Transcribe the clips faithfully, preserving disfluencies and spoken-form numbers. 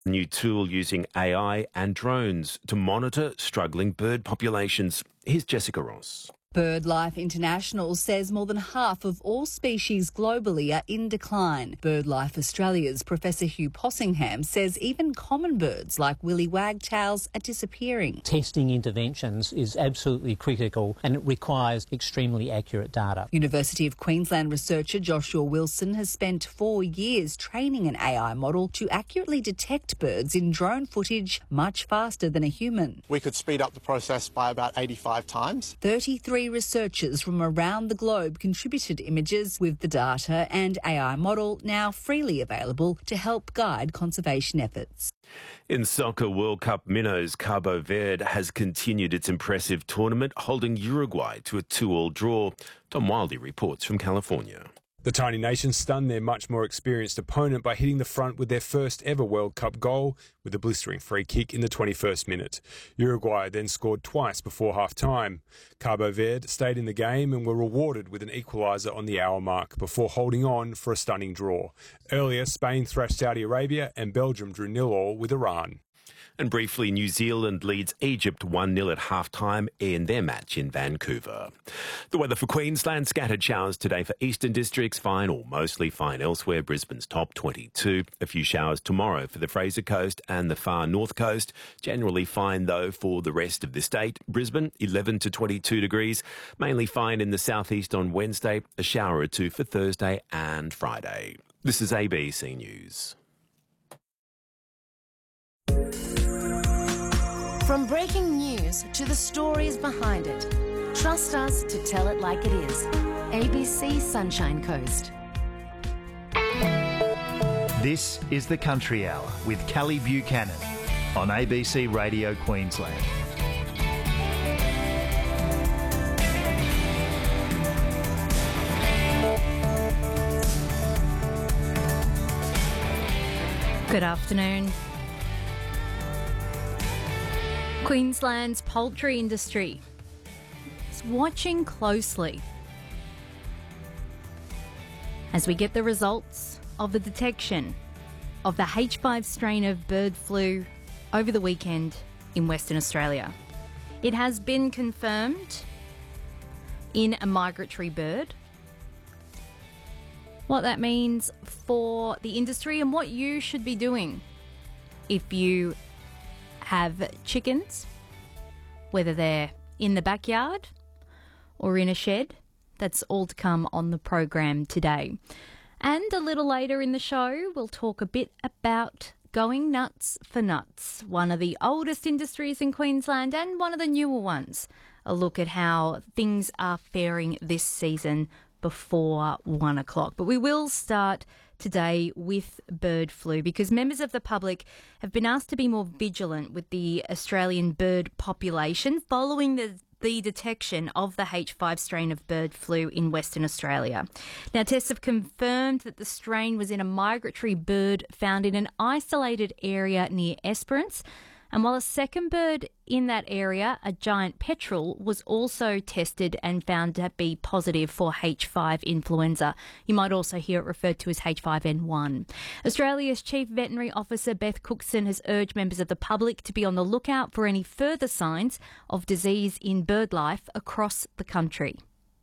New tool using A I and drones to monitor struggling bird populations. Here's Jessica Ross. BirdLife International says more than half of all species globally are in decline. BirdLife Australia's Professor Hugh Possingham says even common birds like willy wagtails are disappearing. Testing interventions is absolutely critical and it requires extremely accurate data. University of Queensland researcher Joshua Wilson has spent four years training an A I model to accurately detect birds in drone footage much faster than a human. We could speed up the process by about eighty-five times. thirty-three researchers from around the globe contributed images with the data and A I model now freely available to help guide conservation efforts. In soccer World Cup minnows, Cabo Verde has continued its impressive tournament, holding Uruguay to a two all draw. Tom Wildey reports from California. The tiny nation stunned their much more experienced opponent by hitting the front with their first ever World Cup goal with a blistering free kick in the twenty-first minute. Uruguay then scored twice before half-time. Cabo Verde stayed in the game and were rewarded with an equaliser on the hour mark before holding on for a stunning draw. Earlier, Spain thrashed Saudi Arabia and Belgium drew nil all with Iran. And briefly, New Zealand leads Egypt one nil at half-time in their match in Vancouver. The weather for Queensland, scattered showers today for eastern districts, fine or mostly fine elsewhere. Brisbane's top twenty-two. A few showers tomorrow for the Fraser Coast and the far north coast. Generally fine, though, for the rest of the state. Brisbane, eleven to twenty-two degrees. Mainly fine in the southeast on Wednesday. A shower or two for Thursday and Friday. This is A B C News. From breaking news to the stories behind it, trust us to tell it like it is. A B C Sunshine Coast. This is the Country Hour with Callie Buchanan on A B C Radio Queensland. Good afternoon. Queensland's poultry industry is watching closely as we get the results of the detection of the H five strain of bird flu over the weekend in Western Australia. It has been confirmed in a migratory bird. What that means for the industry and what you should be doing if you have chickens, whether they're in the backyard or in a shed. That's all to come on the program today. And a little later in the show, we'll talk a bit about going nuts for nuts, one of the oldest industries in Queensland and one of the newer ones. A look at how things are faring this season before one o'clock. But we will start today with bird flu because members of the public have been asked to be more vigilant with the Australian bird population following the the detection of the H five strain of bird flu in Western Australia. Now, tests have confirmed that the strain was in a migratory bird found in an isolated area near Esperance. And while a second bird in that area, a giant petrel, was also tested and found to be positive for H five influenza. You might also hear it referred to as H five N one. Australia's Chief Veterinary Officer Beth Cookson has urged members of the public to be on the lookout for any further signs of disease in bird life across the country.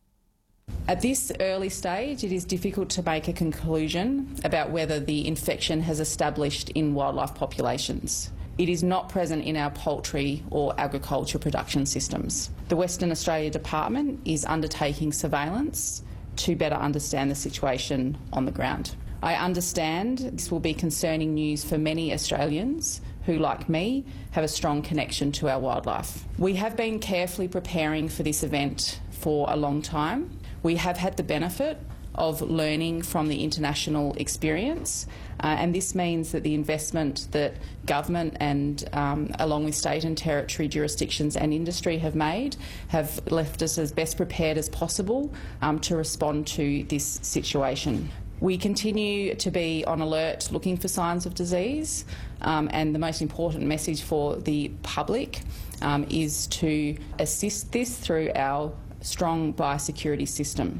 At this early stage, it is difficult to make a conclusion about whether the infection has established in wildlife populations. It is not present in our poultry or agriculture production systems. The Western Australia Department is undertaking surveillance to better understand the situation on the ground. I understand this will be concerning news for many Australians who, like me, have a strong connection to our wildlife. We have been carefully preparing for this event for a long time. We have had the benefit of learning from the international experience, uh, and this means that the investment that government and um, along with state and territory jurisdictions and industry have made have left us as best prepared as possible um, to respond to this situation. We continue to be on alert looking for signs of disease, um, and the most important message for the public um, is to assist this through our strong biosecurity system.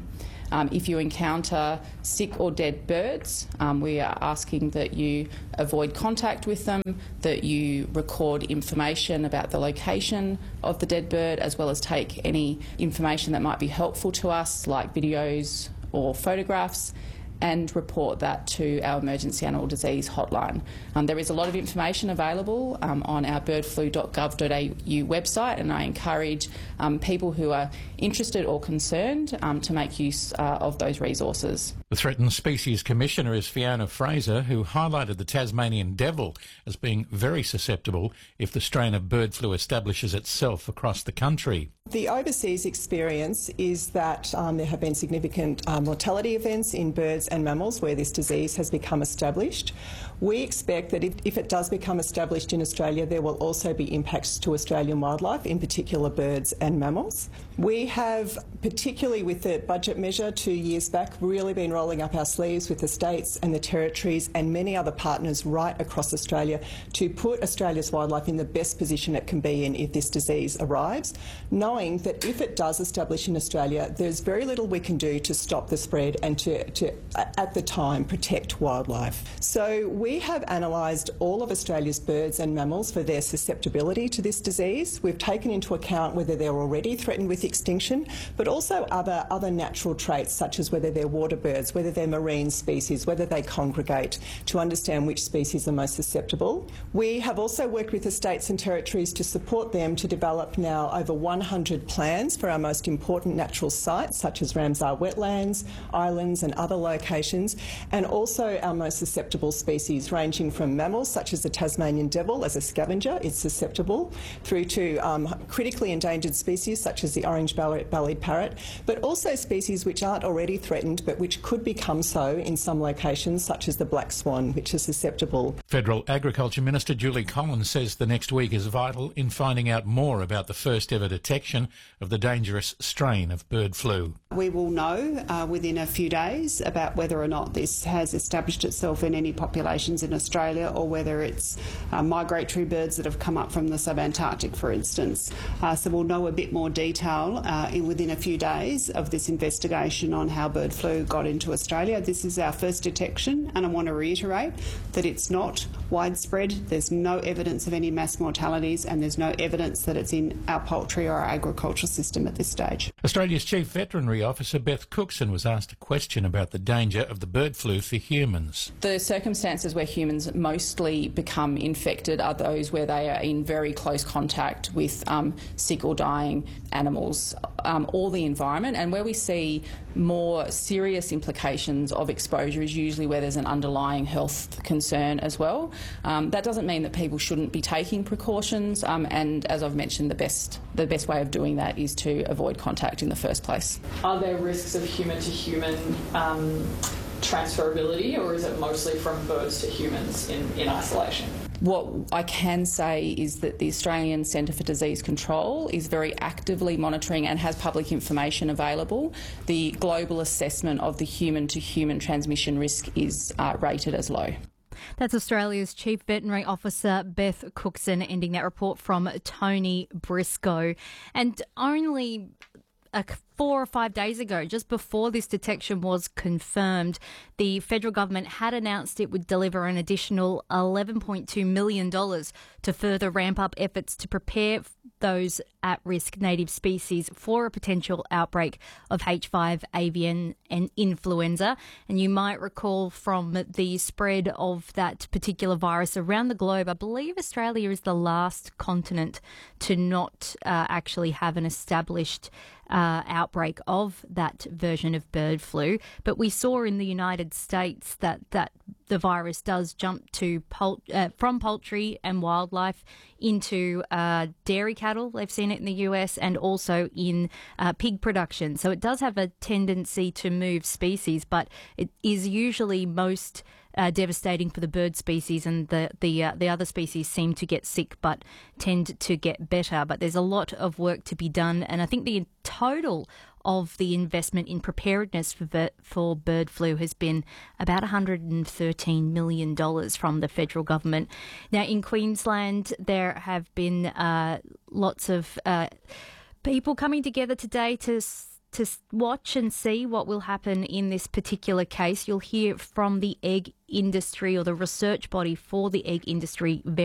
Um, if you encounter sick or dead birds, um, we are asking that you avoid contact with them, that you record information about the location of the dead bird, as well as take any information that might be helpful to us, like videos or photographs, and report that to our emergency animal disease hotline. Um, there is a lot of information available um, on our bird flu dot gov dot a u website, and I encourage um, people who are interested or concerned um, to make use uh, of those resources. The Threatened Species Commissioner is Fiona Fraser, who highlighted the Tasmanian devil as being very susceptible if the strain of bird flu establishes itself across the country. The overseas experience is that um, there have been significant uh, mortality events in birds and mammals where this disease has become established. We expect that if, if it does become established in Australia, there will also be impacts to Australian wildlife, in particular birds and mammals. We have, particularly with the budget measure two years back, really been rolling up our sleeves with the states and the territories and many other partners right across Australia to put Australia's wildlife in the best position it can be in if this disease arrives, knowing that if it does establish in Australia, there's very little we can do to stop the spread and to, to at the time, protect wildlife. So we have analysed all of Australia's birds and mammals for their susceptibility to this disease. We've taken into account whether they're already threatened with extinction, but also other, other natural traits, such as whether they're water birds, whether they're marine species, whether they congregate, to understand which species are most susceptible. We have also worked with the states and territories to support them to develop now over one hundred plans for our most important natural sites, such as Ramsar wetlands, islands and other locations, and also our most susceptible species, ranging from mammals such as the Tasmanian devil as a scavenger, it's susceptible, through to um, critically endangered species such as the orange-bellied parrot, but also species which aren't already threatened but which could become so in some locations, such as the black swan, which is susceptible. Federal Agriculture Minister Julie Collins says the next week is vital in finding out more about the first ever detection of the dangerous strain of bird flu. We will know uh, within a few days about whether or not this has established itself in any populations in Australia, or whether it's uh, migratory birds that have come up from the sub-Antarctic, for instance. Uh, so we'll know a bit more detail uh, in, within a few days of this investigation on how bird flu got into Australia. This is our first detection, and I want to reiterate that it's not widespread. There's no evidence of any mass mortalities, and there's no evidence that it's in our poultry or our agricultural system at this stage. Australia's Chief Veterinary Officer Beth Cookson was asked a question about the danger of the bird flu for humans. The circumstances where humans mostly become infected are those where they are in very close contact with um, sick or dying animals, um, or the environment, and where we see more serious implications of exposure is usually where there's an underlying health concern as well. Um, that doesn't mean that people shouldn't be taking precautions, um, and as I've mentioned, the best the best way of doing that is to avoid contact in the first place. Are there risks of human to human um, transferability, or is it mostly from birds to humans in, in isolation? What I can say is that the Australian Centre for Disease Control is very actively monitoring and has public information available. The global assessment of the human-to-human transmission risk is uh, rated as low. That's Australia's Chief Veterinary Officer Beth Cookson, ending that report from Tony Briscoe. And only a Four or five days ago, just before this detection was confirmed, the federal government had announced it would deliver an additional eleven point two million dollars to further ramp up efforts to prepare those at-risk native species for a potential outbreak of H five avian and influenza. And you might recall from the spread of that particular virus around the globe, I believe Australia is the last continent to not uh, actually have an established Uh, outbreak of that version of bird flu. But we saw in the United States that, that the virus does jump to pol- uh, from poultry and wildlife into uh, dairy cattle. They've seen it in the U S and also in uh, pig production. So it does have a tendency to move species, but it is usually most Uh, devastating for the bird species, and the the uh, the other species seem to get sick but tend to get better. But there's a lot of work to be done, and I think the total of the investment in preparedness for ver- for bird flu has been about one hundred thirteen million dollars from the federal government. Now, in Queensland, there have been uh, lots of uh, people coming together today to to watch and see what will happen in this particular case. You'll hear from the egg industry or the research body for the egg industry very